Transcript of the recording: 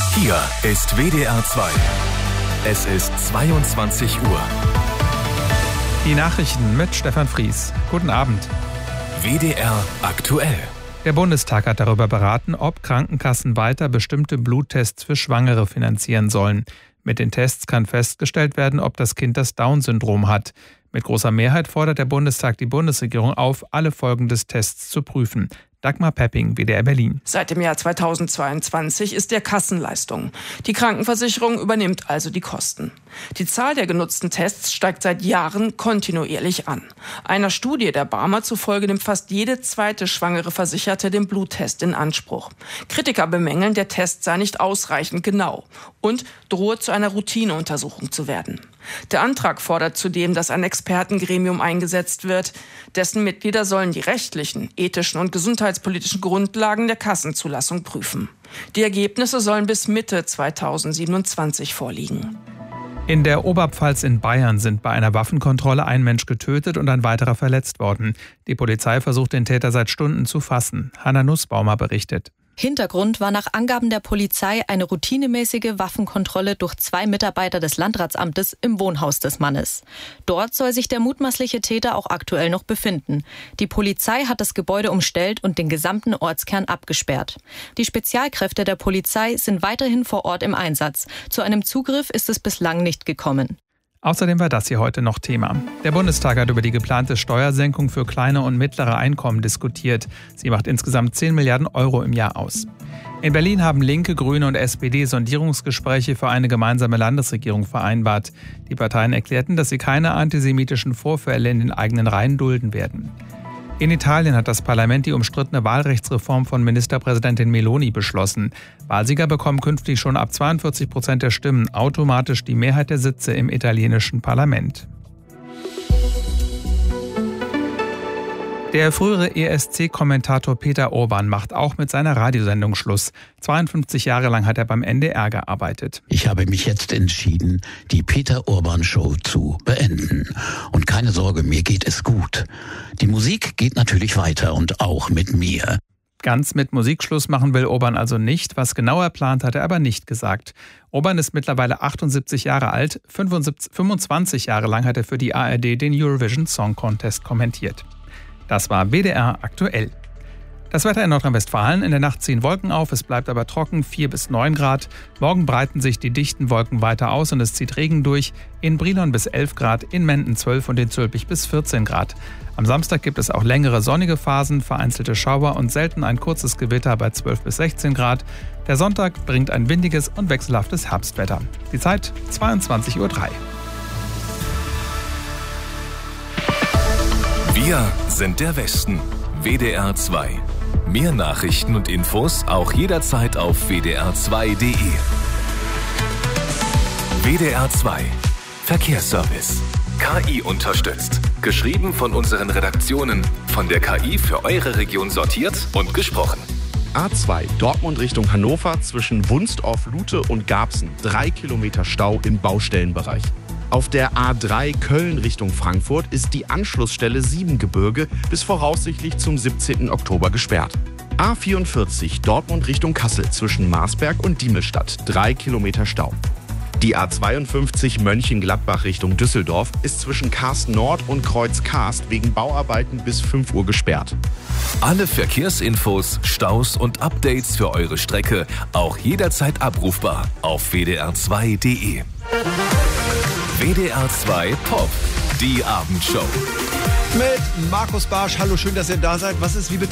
Hier ist WDR 2. Es ist 22 Uhr. Die Nachrichten mit Stefan Fries. Guten Abend. WDR aktuell. Der Bundestag hat darüber beraten, ob Krankenkassen weiter bestimmte Bluttests für Schwangere finanzieren sollen. Mit den Tests kann festgestellt werden, ob das Kind das Down-Syndrom hat. Mit großer Mehrheit fordert der Bundestag die Bundesregierung auf, alle Folgen des Tests zu prüfen. Dagmar Pepping, WDR Berlin. Seit dem Jahr 2022 ist der Kassenleistung. Die Krankenversicherung übernimmt also die Kosten. Die Zahl der genutzten Tests steigt seit Jahren kontinuierlich an. Einer Studie der Barmer zufolge nimmt fast jede zweite schwangere Versicherte den Bluttest in Anspruch. Kritiker bemängeln, der Test sei nicht ausreichend genau und drohe zu einer Routineuntersuchung zu werden. Der Antrag fordert zudem, dass ein Expertengremium eingesetzt wird. Dessen Mitglieder sollen die rechtlichen, ethischen und gesundheitspolitischen Grundlagen der Kassenzulassung prüfen. Die Ergebnisse sollen bis Mitte 2027 vorliegen. In der Oberpfalz in Bayern sind bei einer Waffenkontrolle ein Mensch getötet und ein weiterer verletzt worden. Die Polizei versucht, den Täter seit Stunden zu fassen. Hanna Nussbaumer berichtet. Hintergrund war nach Angaben der Polizei eine routinemäßige Waffenkontrolle durch 2 Mitarbeiter des Landratsamtes im Wohnhaus des Mannes. Dort soll sich der mutmaßliche Täter auch aktuell noch befinden. Die Polizei hat das Gebäude umstellt und den gesamten Ortskern abgesperrt. Die Spezialkräfte der Polizei sind weiterhin vor Ort im Einsatz. Zu einem Zugriff ist es bislang nicht gekommen. Außerdem war das hier heute noch Thema. Der Bundestag hat über die geplante Steuersenkung für kleine und mittlere Einkommen diskutiert. Sie macht insgesamt 10 Milliarden Euro im Jahr aus. In Berlin haben Linke, Grüne und SPD Sondierungsgespräche für eine gemeinsame Landesregierung vereinbart. Die Parteien erklärten, dass sie keine antisemitischen Vorfälle in den eigenen Reihen dulden werden. In Italien hat das Parlament die umstrittene Wahlrechtsreform von Ministerpräsidentin Meloni beschlossen. Wahlsieger bekommen künftig schon ab 42% der Stimmen automatisch die Mehrheit der Sitze im italienischen Parlament. Der frühere ESC-Kommentator Peter Urban macht auch mit seiner Radiosendung Schluss. 52 Jahre lang hat er beim NDR gearbeitet. Ich habe mich jetzt entschieden, die Peter Urban Show zu beenden. Und keine Sorge, mir geht es gut. Die Musik geht natürlich weiter und auch mit mir. Ganz mit Musikschluss machen will Urban also nicht. Was genau er plant, hat er aber nicht gesagt. Urban ist mittlerweile 78 Jahre alt. 25 Jahre lang hat er für die ARD den Eurovision Song Contest kommentiert. Das war WDR aktuell. Das Wetter in Nordrhein-Westfalen: In der Nacht ziehen Wolken auf, es bleibt aber trocken, 4 bis 9 Grad. Morgen breiten sich die dichten Wolken weiter aus und es zieht Regen durch. In Brilon bis 11 Grad, in Menden 12 und in Zülpich bis 14 Grad. Am Samstag gibt es auch längere sonnige Phasen, vereinzelte Schauer und selten ein kurzes Gewitter bei 12 bis 16 Grad. Der Sonntag bringt ein windiges und wechselhaftes Herbstwetter. Die Zeit 22:03 Uhr. Wir sind der Westen. WDR 2. Mehr Nachrichten und Infos auch jederzeit auf wdr2.de. WDR 2. Verkehrsservice. KI unterstützt. Geschrieben von unseren Redaktionen. Von der KI für eure Region sortiert und gesprochen. A2 Dortmund Richtung Hannover zwischen Wunstorf-Lute und Garbsen. 3 Kilometer Stau im Baustellenbereich. Auf der A3 Köln Richtung Frankfurt ist die Anschlussstelle Siebengebirge bis voraussichtlich zum 17. Oktober gesperrt. A44 Dortmund Richtung Kassel zwischen Marsberg und Diemelstadt. 3 Kilometer Stau. Die A52 Mönchengladbach Richtung Düsseldorf ist zwischen Karst Nord und Kreuz Karst wegen Bauarbeiten bis 5 Uhr gesperrt. Alle Verkehrsinfos, Staus und Updates für eure Strecke auch jederzeit abrufbar auf wdr2.de. WDR 2 Pop, die Abendshow. Mit Markus Barsch. Hallo, schön, dass ihr da seid. Was ist, wie bitte?